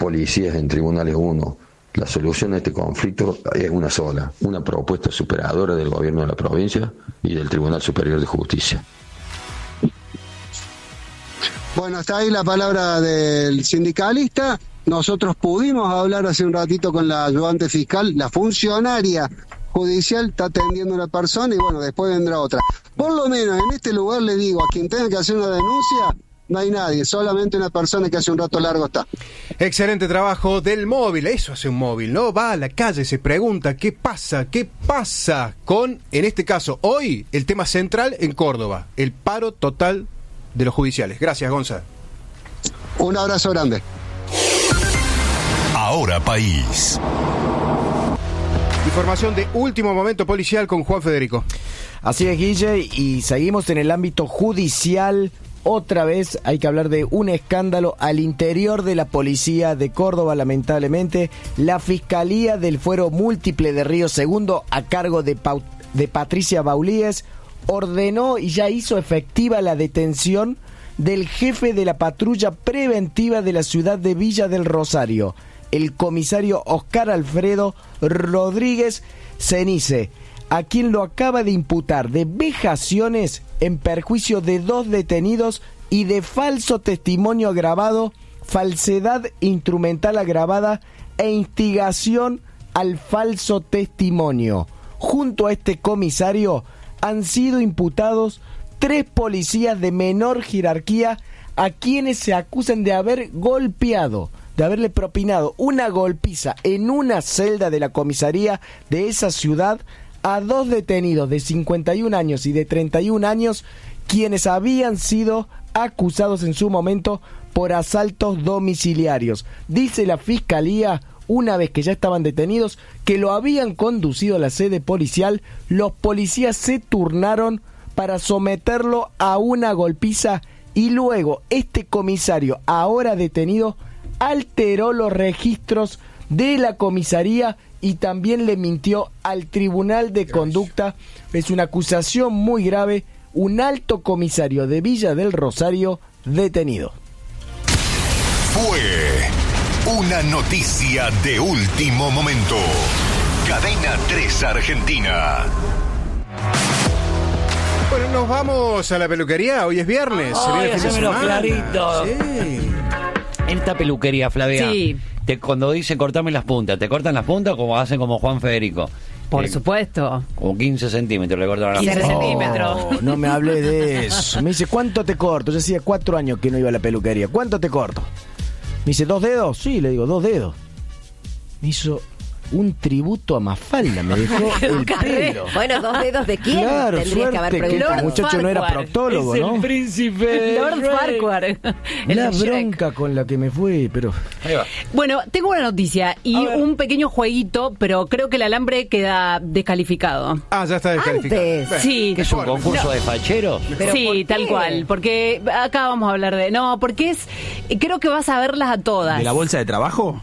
policías en Tribunales 1. La solución a este conflicto es una sola, una propuesta superadora del gobierno de la provincia y del Tribunal Superior de Justicia. Bueno, está ahí la palabra del sindicalista. Nosotros pudimos hablar hace un ratito con la ayudante fiscal, la funcionaria judicial está atendiendo a una persona y bueno, después vendrá otra. Por lo menos en este lugar le digo, a quien tenga que hacer una denuncia, no hay nadie, solamente una persona que hace un rato largo está. Excelente trabajo del móvil, eso hace un móvil, ¿no? Va a la calle, se pregunta qué pasa con, en este caso, hoy, el tema central en Córdoba, el paro total de los judiciales. Gracias, Gonza. Un abrazo grande. Ahora País. Información de último momento policial con Juan Federico. Así es, Guille, y seguimos en el ámbito judicial. Otra vez hay que hablar de un escándalo al interior de la policía de Córdoba, lamentablemente. La Fiscalía del Fuero Múltiple de Río Segundo, a cargo de Patricia Baulíes, ordenó y ya hizo efectiva la detención del jefe de la patrulla preventiva de la ciudad de Villa del Rosario, el comisario Oscar Alfredo Rodríguez Cenice, a quien lo acaba de imputar de vejaciones en perjuicio de 2 detenidos y de falso testimonio agravado, falsedad instrumental agravada e instigación al falso testimonio. Junto a este comisario han sido imputados 3 policías de menor jerarquía a quienes se acusan de haber golpeado, de haberle propinado una golpiza en una celda de la comisaría de esa ciudad a 2 detenidos de 51 años y de 31 años, quienes habían sido acusados en su momento por asaltos domiciliarios. Dice la Fiscalía, una vez que ya estaban detenidos, que lo habían conducido a la sede policial. Los policías se turnaron para someterlo a una golpiza y luego este comisario, ahora detenido, alteró los registros de la comisaría y también le mintió al Tribunal de Conducta. Es una acusación muy grave. Un alto comisario de Villa del Rosario detenido. Fue una noticia de último momento. Cadena 3 Argentina. Bueno, nos vamos a la peluquería. Hoy es viernes. Ay, hacémelo clarito. Sí. En esta peluquería, Flavia. Sí. Cuando dicen cortame las puntas, ¿te cortan las puntas o como hacen como Juan Federico? Por supuesto. Como 15 centímetros le cortaron las 15 puntas. centímetros. No me hablé de eso. Me dice, ¿cuánto te corto? Yo hacía 4 años que no iba a la peluquería. ¿Cuánto te corto? Me dice, ¿2 dedos? Sí, le digo, 2 dedos. Me hizo un tributo a Mafalda, me dejó el pelo. Bueno, 2 dedos de quién. Claro, Tendrías que haber suerte que el preguntado. muchacho no era Farquhar. proctólogo, Es ¿no? el príncipe. Lord Farquhar. La bronca con la que me fue, pero... Ahí va. Bueno, tengo una noticia y un pequeño jueguito, pero creo que el alambre queda descalificado. Ah, ya está descalificado. Antes. Bueno, Sí. ¿Qué es un concurso de facheros? Sí, ¿por qué? tal cual, porque acá vamos a hablar de... No, porque creo que vas a verlas a todas. ¿De la bolsa de trabajo?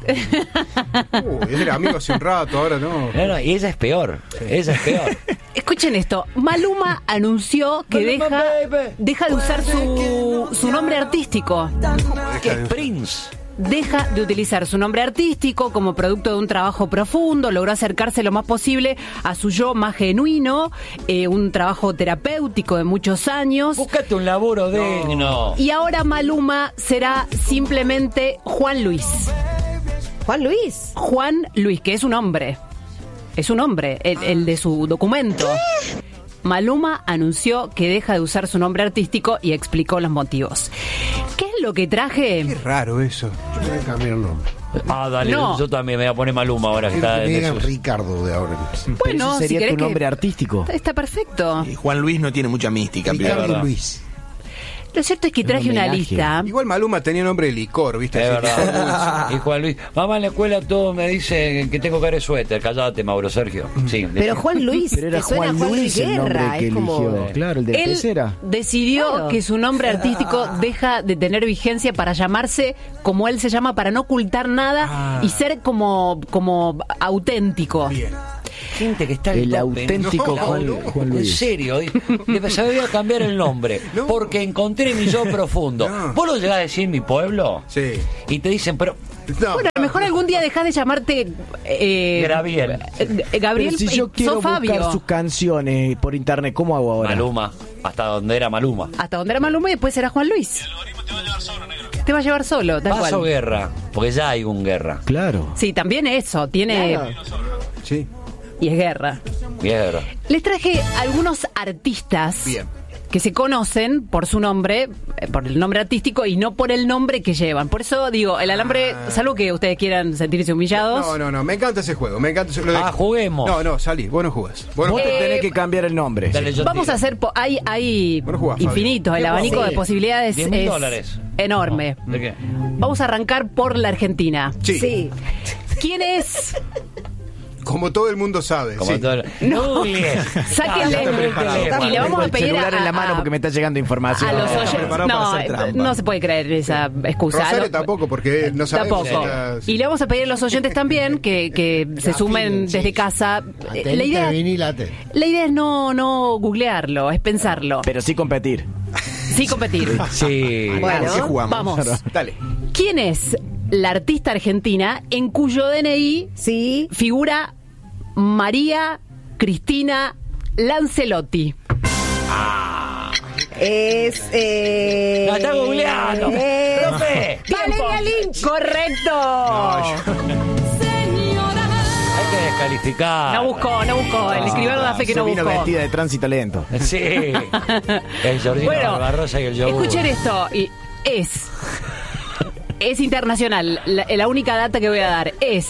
Era amigo hace un rato, ahora no. No, y esa es peor. Esa es peor. Escuchen esto, Maluma anunció que deja de usar su nombre artístico. ¿Qué es Prince? Deja de utilizar su nombre artístico como producto de un trabajo profundo, logró acercarse lo más posible a su yo más genuino, un trabajo terapéutico de muchos años. Búscate un laburo digno. Y ahora Maluma será simplemente Juan Luis. ¿Juan Luis? Juan Luis, que es un hombre. Es un hombre, el de su documento. Maluma anunció que deja de usar su nombre artístico y explicó los motivos. ¿Qué es lo que traje? Qué raro eso. Yo voy a cambiar el nombre. Ah, dale, No. yo también me voy a poner Maluma ahora que está Que me en digan eso. Ricardo de ahora. Bueno, ese si sería querés tu nombre artístico. Está perfecto. Y Juan Luis no tiene mucha mística. Ricardo verdad. Luis. Lo cierto es que Un traje una homenaje. lista. Igual Maluma tenía nombre de licor, ¿viste? Es Así que- verdad. Y Juan Luis, mamá en la escuela todo me dice que tengo cara de suéter. Cállate, Mauro Sergio. Sí, Pero Juan Luis, Pero era ¿te suena Juan Luis el nombre Guerra? que Es como... eligió. Claro, el de la Él pecera. decidió Claro. que su nombre artístico deja de tener vigencia para llamarse como él se llama, para no ocultar nada y ser como auténtico. gente que está al El tope. auténtico Juan En Luis. serio, se me voy a cambiar el nombre porque encontré mi yo profundo. ¿Vos lo llegás a decir mi pueblo? Sí. Y te dicen, pero No, Bueno, a lo mejor algún día dejás de llamarte Gabriel. Gabriel, Pero si yo y quiero sos buscar Fabio. sus canciones por internet, ¿cómo hago ahora? Maluma. Hasta donde era Maluma. Hasta donde era Maluma y después será Juan Luis. Te va a llevar solo, tal Paso cual. Guerra. Porque ya hay un Guerra. Claro. Sí, también eso, tiene... Sí. Y es guerra. Guerra. Les traje algunos artistas Bien. que se conocen por su nombre, por el nombre artístico y no por el nombre que llevan. Por eso digo, el alambre, salvo que ustedes quieran sentirse humillados. No, me encanta ese juego. Me encanta lo de... Juguemos. No, salí, vos no jugás. Vos no Vos jugás. te tenés que cambiar el nombre. Dale, yo Vamos tiro. a hacer, hay Bueno, jugá, Fabio. infinitos, el abanico de posibilidades es $10.000. enorme. ¿De qué? Vamos a arrancar por la Argentina. Sí. ¿Quién es? Como todo el mundo sabe. Como sí. todo el... Google. Sáquenle y le vamos a el pedir celular en la mano porque me está llegando información. a los está oyentes. preparado para No, hacer trampa. no se puede creer esa excusa. Rosario Lo- tampoco, porque no sabemos. Tampoco. Y le vamos a pedir a los oyentes también que se sumen desde casa. La idea es no googlearlo, es pensarlo. Pero sí competir. Sí competir. Sí. Bueno, ¿Qué jugamos? Vamos. Dale. ¿Quién es la artista argentina en cuyo DNI sí. figura María Cristina Lancelotti? Es. No, está googleando. ¡Profe! Valeria Lynch. ¡Correcto! Hay que descalificar. No buscó. El escribano da fe que Se no vino buscó. vestida de Tránsito Lento. Sí. El Jordino Bueno, Barbarossa y el yogur. escuchen esto. Y es internacional. La única data que voy a dar es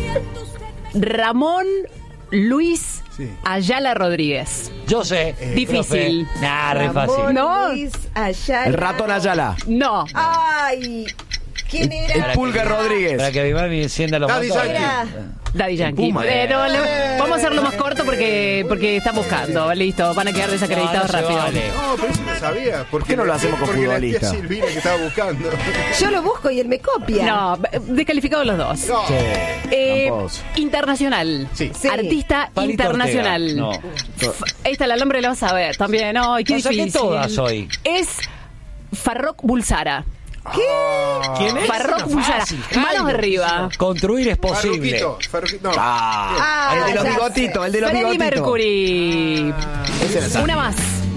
Ramón Luis Sí. Ayala Rodríguez. Yo sé. Difícil. Profe. Nah, re fácil. No. Luis Ayala. El ratón Ayala. No. Ay. ¿Quién El era? Pulga Para Rodríguez. que mi mami encienda los Daddy motores. Era. Daddy Yankee. Puma. Vamos a hacerlo más corto porque están buscando. Listo, van a quedar desacreditados No, no se rápido. vale. No, pero eso lo sabía. ¿Por qué no lo hacemos con porque futbolista? la tía Silvina que estaba buscando. Yo lo busco y él me copia. No, descalificados los dos. No. Ambos. Internacional. Sí. Sí. Artista Palito internacional. Ortega. No. Esta el alambre lo vas a ver también. Ay, qué No saqué difícil. todas hoy. Es Farrokh Bulsara. ¿Quién es? Farrokh Bulsara. Manos arriba. Construir es posible. Farruquito. No. Ah, El de los ya bigotitos, el de los Freddie bigotitos. Mercury. Una más.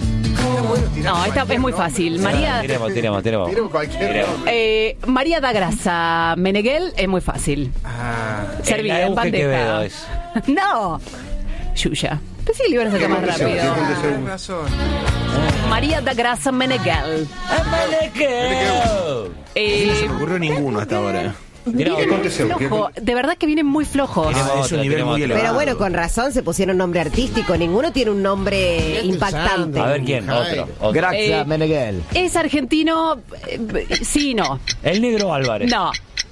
No, esta es muy fácil. María Tiremos. Tiremos cualquier nombre. María da Grasa Meneghel es muy fácil. Servida en Auge Quevedo bandeja. es. No. Yuya. Pensé que le iban a sacar más rápido. Tienes razón. María da Grasa Meneghel. ¡Amalequeo! No se me ocurrió ninguno hasta ahora. Vienen flojo. De verdad que vienen muy flojos. Es un nivel muy elevado. Pero bueno, con razón se pusieron nombre artístico. Ninguno tiene un nombre impactante. A ver quién, otro. Gracias, Eh, Meneghel. Es argentino. Sí, no. El Negro Álvarez. No.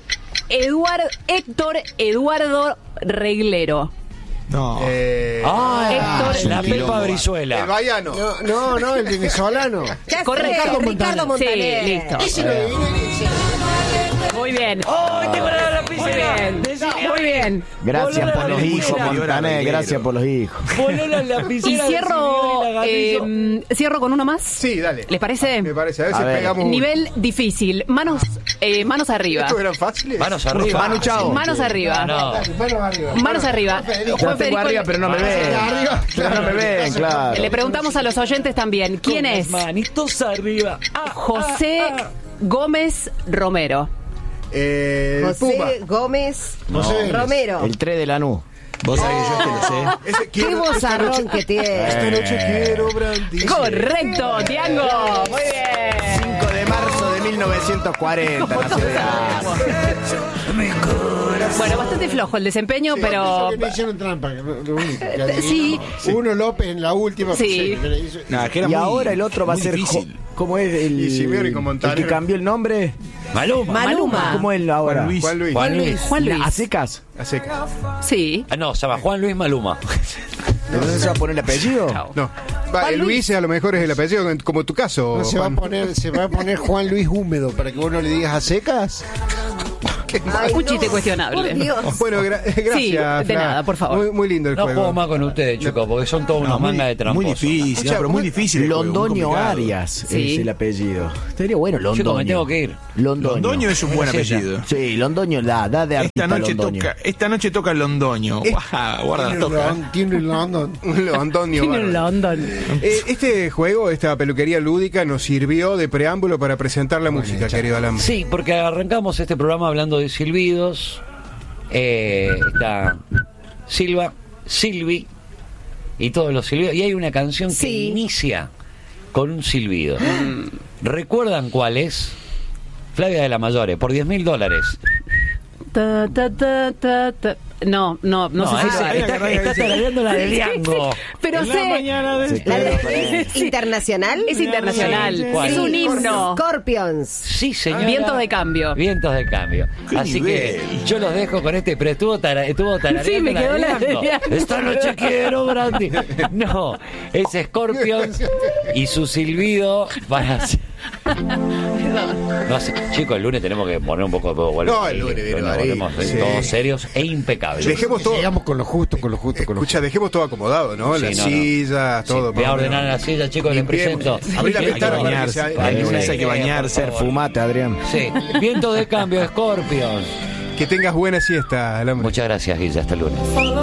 Héctor Eduardo Reglero. No. Héctor- La Pepa El Brizuela. baiano. No, el venezolano. Ya Correcto. sé, Ricardo Montaner. Sí, listo. Ese lo adiviné en el cielo. Muy bien. ¡Oh, tengo la lapicera! Muy bien. Gracias por los Voló la hijos, lapicera. Montaner. Gracias por los hijos. Voló la lapicera. Y cierro con uno más. Sí, dale. ¿Les parece? Me parece. A ver si A ver. pegamos. Nivel difícil. Manos arriba. ¿Estos eran fáciles? Manos arriba. Manu Chao. Manos arriba. No. Manos arriba. Manos arriba. Yo Juan la tengo Federico, arriba, pero no me ven. Arriba. Pero no me ven, claro. le preguntamos a los oyentes también. ¿Quién es Manitos arriba. José Gómez Romero? Puma. José Gómez José Romero. El 3 de Lanús. Vos sabés que yo te lo sé. Ese Qué quiero, vozarrón que tiene. esta noche quiero brandy. Correcto, Tiango. Muy bien. 5 de marzo de 1940. Nacional. Bueno, bastante flojo el desempeño, pero Que me hicieron trampa. Lo único. que adivinó. sí. Uno López en la última. Sí. que le hizo- Nah, que era Y muy- ahora el otro va a muy ser. difícil. ¿Cómo es el. Y Simeone con el Montaner. que cambió el nombre? Maluma. Maluma. ¿Cómo es ahora? Juan Luis. Juan Luis. Juan Luis. ¿A secas? A seca. Sí. Ah, no, se llama Juan Luis Maluma. ¿Entonces se va a poner el apellido? No. Va, el Luis a lo mejor es el apellido, como tu caso. No, se va a Juan. poner Juan Luis Húmedo para que vos no le digas a secas. Ay, Un chiste no, cuestionable. por Dios. Bueno, gracias. Sí, de Fla. nada, por favor. Muy lindo el No juego. juego más con ustedes, chicos, porque son todos unos mangas de tramposos. Muy difícil, pero muy difícil. el juego, muy Londoño complicado. Arias Sí. es el apellido. Estaría bueno, Londoño. Chicos, me tengo que ir. Londoño es un buen apellido. Sí, Londoño da de artista Londoño. Esta noche toca Londoño. Guau, guarda, toca. Tiene un London. Londoño. Tiene un bárbaro. London. Este juego, esta peluquería lúdica, nos sirvió de preámbulo para presentar la música, querido Alan. Sí, porque arrancamos este programa hablando de silbidos. Está Silvi y todos los silbidos. Y hay una canción que Sí. inicia con un silbido. ¿Recuerdan cuál es? Flavia de la Mayore, por $10.000. Ta, ta, ta, ta, ta. No sé si esa- está tarareando la de Diango. Pero En la sé. mañana de- ¿La de es Sí. internacional? Es internacional. ¿Cuál? Es un Sí, himno. Scorpions. Sí, señora. Vientos de cambio. Vientos de cambio. ¿Qué Así nivel? que yo los dejo con este, pero estuvo tarareando Sí, me quedó la de Diango. Diango. Esta noche quiero Brandy. No, es Scorpions y su silbido para... No sé, chicos, el lunes tenemos que poner un poco de vuelta. No, el lunes viene Baril, sí. Todos serios e impecables. Dejemos todo. Llegamos con lo justo, con lo justo, con lo Escucha, dejemos todo acomodado, ¿no? Sí, Las no, no. sillas, todo. Voy a más o ordenar menos. la silla, chicos, les Limpiemos. presento. Abrí la Hay que ventana para que bañarse. sea- El lunes Sí, hay que por bañarse. favor. Fumate, Adrián. Sí, viento de cambio, Scorpions. Que tengas buena siesta, Alan. Muchas gracias, Guilla, hasta el lunes.